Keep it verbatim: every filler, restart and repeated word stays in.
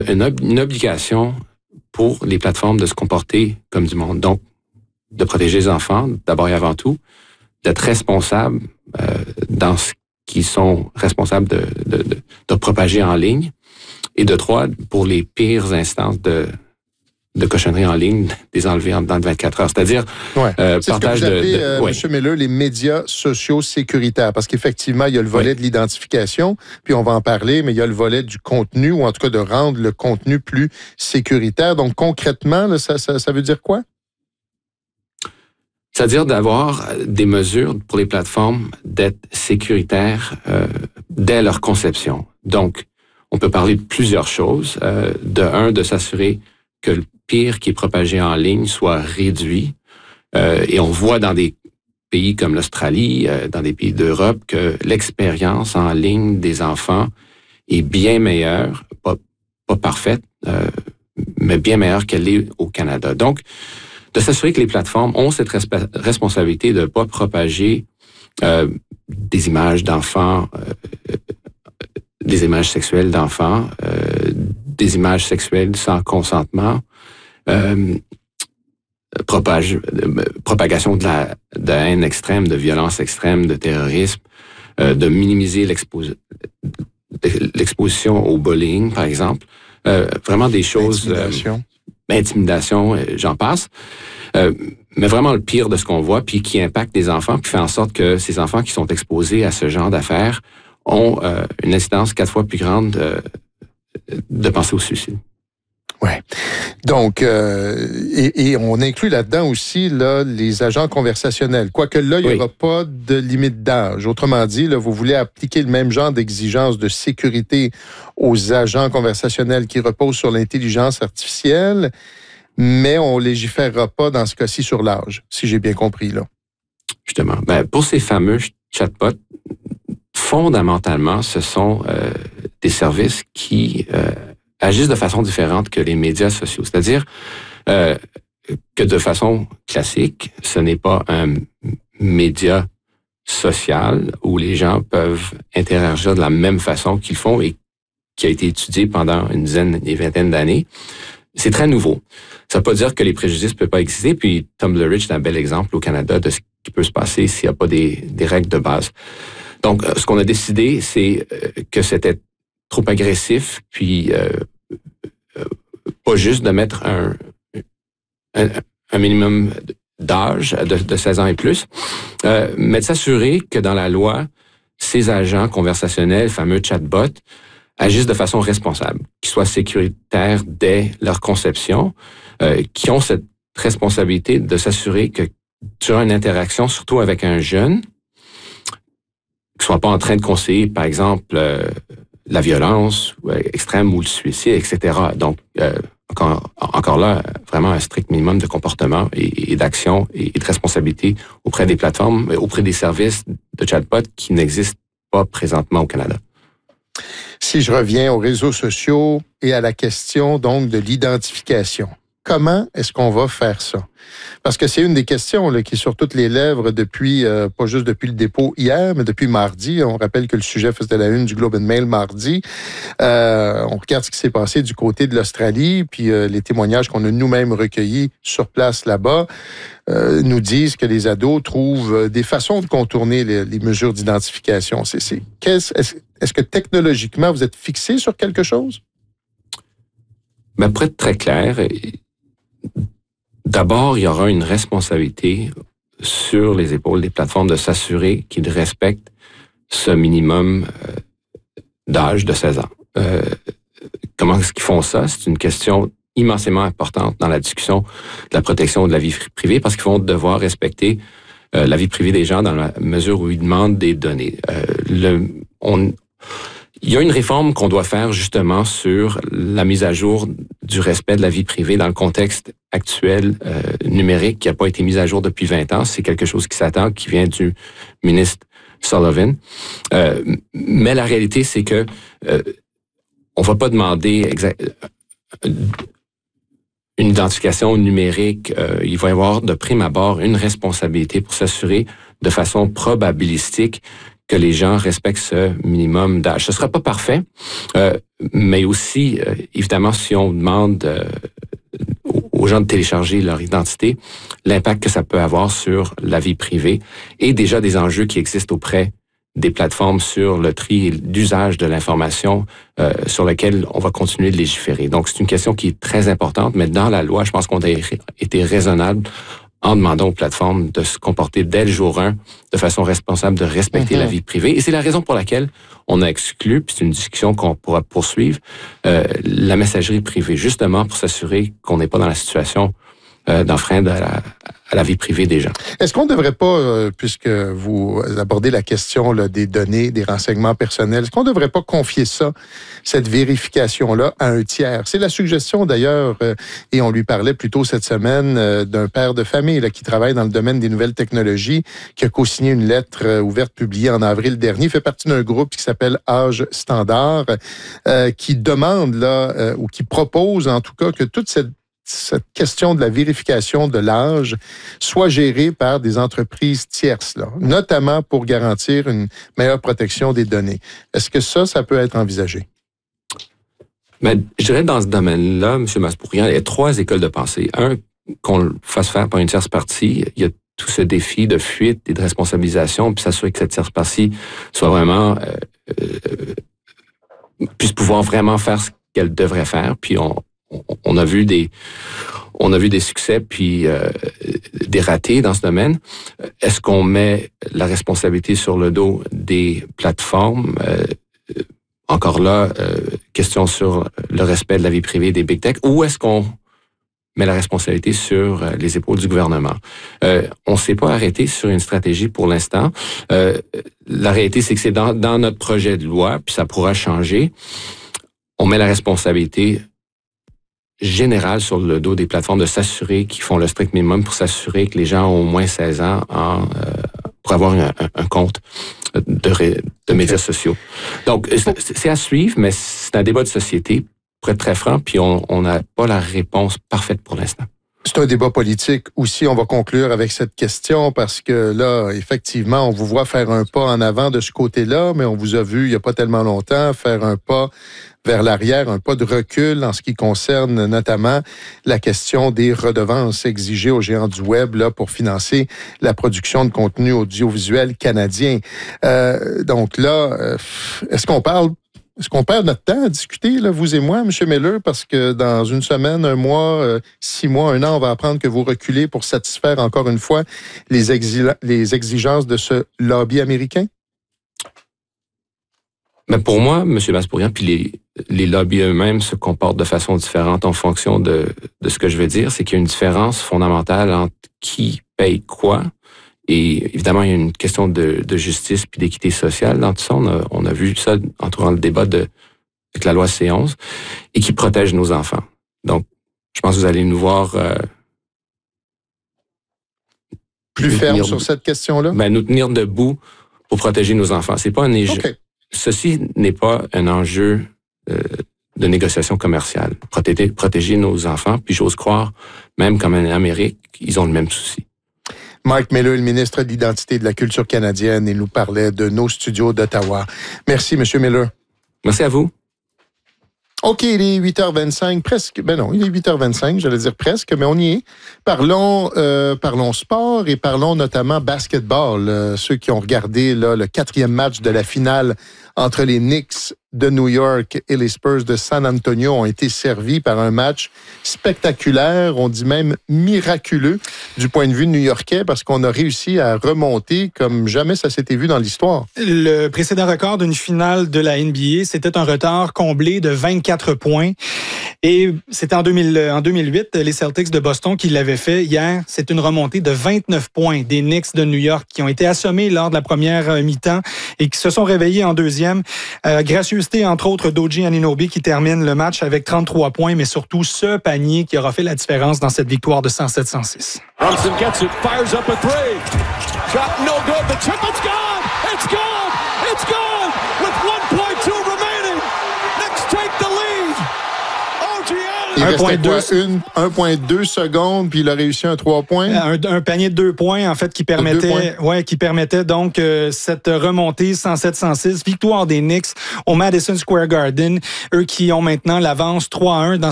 une, ob- une obligation pour les plateformes de se comporter comme du monde. Donc, de protéger les enfants, d'abord et avant tout, d'être responsables euh, dans ce qu'ils sont responsables de, de, de, de propager en ligne. Et de trois, pour les pires instances de, de cochonnerie en ligne, les enlever en dedans de vingt-quatre heures. C'est-à-dire, ouais. euh, c'est partage ce que vous appelez, de... de euh, ouais. M. Miller, les médias sociaux sécuritaires. Parce qu'effectivement, il y a le volet oui. de l'identification, puis on va en parler, mais il y a le volet du contenu, ou en tout cas de rendre le contenu plus sécuritaire. Donc, concrètement, là, ça, ça, ça veut dire quoi? C'est-à-dire d'avoir des mesures pour les plateformes d'être sécuritaires euh, dès leur conception. Donc, on peut parler de plusieurs choses. Euh, de un, de s'assurer que le pire qui est propagé en ligne soit réduit. Euh, et on voit dans des pays comme l'Australie, euh, dans des pays d'Europe, que l'expérience en ligne des enfants est bien meilleure, pas, pas parfaite, euh, mais bien meilleure qu'elle est au Canada. Donc, de s'assurer que les plateformes ont cette resp- responsabilité de ne pas propager euh, des images d'enfants, euh, des images sexuelles d'enfants, euh, des images sexuelles sans consentement, euh, propage, euh, propagation de la, de la haine extrême, de violence extrême, de terrorisme, euh, de minimiser l'expos- l'exposition au bullying, par exemple. Euh, vraiment des choses... Intimidation. Euh, intimidation, j'en passe. Euh, mais vraiment le pire de ce qu'on voit, puis qui impacte les enfants, puis fait en sorte que ces enfants qui sont exposés à ce genre d'affaires ont euh, une incidence quatre fois plus grande euh, de penser au suicide. Oui. Donc, euh, et, et on inclut là-dedans aussi là, les agents conversationnels. Quoique là, il n'y aura oui. pas de limite d'âge. Autrement dit, là, vous voulez appliquer le même genre d'exigence de sécurité aux agents conversationnels qui reposent sur l'intelligence artificielle, mais on ne légiférera pas dans ce cas-ci sur l'âge, si j'ai bien compris, là. Justement. Ben, pour ces fameux chatbots, fondamentalement, ce sont euh, des services qui... Euh, agissent de façon différente que les médias sociaux. C'est-à-dire euh, que de façon classique, ce n'est pas un média social où les gens peuvent interagir de la même façon qu'ils font et qui a été étudié pendant une dizaine et vingtaine d'années. C'est très nouveau. Ça ne veut pas dire que les préjudices ne peuvent pas exister, puis Tumblr Rich est un bel exemple au Canada de ce qui peut se passer s'il n'y a pas des, des règles de base. Donc, ce qu'on a décidé, c'est que c'était trop agressif, puis euh, euh, pas juste de mettre un, un, un minimum d'âge de, de seize ans et plus, euh, mais de s'assurer que dans la loi, ces agents conversationnels, fameux chatbots, agissent de façon responsable, qu'ils soient sécuritaires dès leur conception, euh, qui ont cette responsabilité de s'assurer que durant une interaction, surtout avec un jeune, qu'ils ne soient pas en train de conseiller, par exemple, euh, la violence extrême ou le suicide, et cetera. Donc, euh, encore, encore là, vraiment un strict minimum de comportement et, et d'action et, et de responsabilité auprès des plateformes, auprès des services de chatbot qui n'existent pas présentement au Canada. Si je reviens aux réseaux sociaux et à la question donc de l'identification, comment est-ce qu'on va faire ça? Parce que c'est une des questions là, qui est sur toutes les lèvres depuis, euh, pas juste depuis le dépôt hier, mais depuis mardi. On rappelle que le sujet faisait la une du Globe and Mail mardi. Euh, on regarde ce qui s'est passé du côté de l'Australie, puis euh, les témoignages qu'on a nous-mêmes recueillis sur place là-bas euh, nous disent que les ados trouvent des façons de contourner les, les mesures d'identification. C'est, c'est, qu'est-ce, est-ce, est-ce que technologiquement, vous êtes fixé sur quelque chose? Ben, pour être très clair, d'abord, il y aura une responsabilité sur les épaules des plateformes de s'assurer qu'ils respectent ce minimum d'âge de seize ans. Euh, comment est-ce qu'ils font ça? C'est une question immensément importante dans la discussion de la protection de la vie privée parce qu'ils vont devoir respecter euh, la vie privée des gens dans la mesure où ils demandent des données. Euh, le, on, il y a une réforme qu'on doit faire justement sur la mise à jour du respect de la vie privée dans le contexte actuel euh, numérique qui n'a pas été mise à jour depuis vingt ans. C'est quelque chose qui s'attend, qui vient du ministre Sullivan. Euh, mais la réalité, c'est que euh, on va pas demander exact, une identification numérique. Euh, il va y avoir de prime abord une responsabilité pour s'assurer de façon probabilistique que les gens respectent ce minimum d'âge. Ce sera pas parfait, euh, mais aussi, euh, évidemment, si on demande euh, aux gens de télécharger leur identité, l'impact que ça peut avoir sur la vie privée et déjà des enjeux qui existent auprès des plateformes sur le tri et l'usage de l'information euh, sur lequel on va continuer de légiférer. Donc, c'est une question qui est très importante, mais dans la loi, je pense qu'on a été raisonnable en demandant aux plateformes de se comporter dès le jour un de façon responsable, de respecter mm-hmm. la vie privée. Et c'est la raison pour laquelle on a exclu, puis c'est une discussion qu'on pourra poursuivre, euh, la messagerie privée, justement pour s'assurer qu'on n'est pas dans la situation euh, d'enfreindre à la, à la vie privée des gens. Est-ce qu'on ne devrait pas, euh, puisque vous abordez la question là, des données, des renseignements personnels, est-ce qu'on ne devrait pas confier ça, cette vérification-là, à un tiers? C'est la suggestion d'ailleurs, euh, et on lui parlait plus tôt cette semaine, euh, d'un père de famille là, qui travaille dans le domaine des nouvelles technologies, qui a co-signé une lettre euh, ouverte publiée en avril dernier, fait partie d'un groupe qui s'appelle Âge Standard, euh, qui demande, là, euh, ou qui propose en tout cas que toute cette cette question de la vérification de l'âge soit gérée par des entreprises tierces, là, notamment pour garantir une meilleure protection des données. Est-ce que ça, ça peut être envisagé? Mais je dirais dans ce domaine-là, M. Maspourian, il y a trois écoles de pensée. Un, qu'on le fasse faire par une tierce partie. Il y a tout ce défi de fuite et de responsabilisation, puis s'assurer que cette tierce partie soit vraiment euh, euh, puisse pouvoir vraiment faire ce qu'elle devrait faire. Puis on On a vu des, on a vu des succès puis euh, des ratés dans ce domaine. Est-ce qu'on met la responsabilité sur le dos des plateformes? Euh, encore là, euh, question sur le respect de la vie privée des big tech. Ou est-ce qu'on met la responsabilité sur les épaules du gouvernement? Euh, on ne s'est pas arrêté sur une stratégie pour l'instant. Euh, la réalité, c'est que c'est dans, dans notre projet de loi, puis ça pourra changer. On met la responsabilité général sur le dos des plateformes de s'assurer qu'ils font le strict minimum pour s'assurer que les gens ont au moins seize ans en, euh, pour avoir un, un compte de, ré, de médias sociaux. Donc, c'est à suivre, mais c'est un débat de société, pour être très franc, puis on n'a pas la réponse parfaite pour l'instant. C'est un débat politique aussi. On va conclure avec cette question parce que là, effectivement, on vous voit faire un pas en avant de ce côté-là, mais on vous a vu il n'y a pas tellement longtemps faire un pas vers l'arrière, un pas de recul en ce qui concerne notamment la question des redevances exigées aux géants du web là, pour financer la production de contenu audiovisuel canadien. Euh, donc là, euh, est-ce qu'on parle Est-ce qu'on perd notre temps à discuter, là, vous et moi, M. Miller, parce que dans une semaine, un mois, euh, six mois, un an, on va apprendre que vous reculez pour satisfaire encore une fois les, exil- les exigences de ce lobby américain? Mais pour moi, M. Maspourian, puis les, les lobbies eux-mêmes se comportent de façon différente en fonction de, de ce que je veux dire. C'est qu'il y a une différence fondamentale entre qui paye quoi. Et évidemment, il y a une question de, de justice puis d'équité sociale dans tout ça. On a, on a vu ça entourant le débat de, avec la loi C onze et qui protège nos enfants. Donc, je pense que vous allez nous voir... Euh, Plus ferme sur cette question-là? Ben, nous tenir debout pour protéger nos enfants. C'est pas un enjeu. Okay. Ceci n'est pas un enjeu euh, de négociation commerciale. Protéger, protéger nos enfants, puis j'ose croire, même comme en Amérique, ils ont le même souci. Mike Miller, le ministre de l'Identité et de la Culture canadienne, il nous parlait de nos studios d'Ottawa. Merci, M. Miller. Merci à vous. OK, il est huit heures vingt-cinq, presque. Ben non, il est huit heures vingt-cinq, j'allais dire presque, mais on y est. Parlons, euh, parlons sport et parlons notamment basketball. Euh, ceux qui ont regardé là, le quatrième match de la finale entre les Knicks de New York et les Spurs de San Antonio ont été servis par un match spectaculaire, on dit même miraculeux du point de vue new-yorkais parce qu'on a réussi à remonter comme jamais ça s'était vu dans l'histoire. Le précédent record d'une finale de la N B A, c'était un retard comblé de vingt-quatre points. Et c'était en, deux mille, en deux mille huit, les Celtics de Boston qui l'avaient fait. Hier, c'est une remontée de vingt-neuf points des Knicks de New York qui ont été assommés lors de la première mi-temps et qui se sont réveillés en deuxième. Euh, gracieuseté, entre autres, d'O G Anunoby qui termine le match avec trente-trois points, mais surtout ce panier qui aura fait la différence dans cette victoire de cent sept à cent six. Brunson gets it, fires up a three. Shot no good, the triple's gone! It's gone! It's gone! With one point two remaining! Knicks take the lead! O G Anunoby! Il un restait point quoi? deux. Une, un virgule deux secondes, puis il a réussi un trois points. Un, un panier de deux points, en fait, qui permettait, ouais, qui permettait donc euh, cette remontée cent sept cent six. Victoire des Knicks au Madison Square Garden. Eux qui ont maintenant l'avance trois à un dans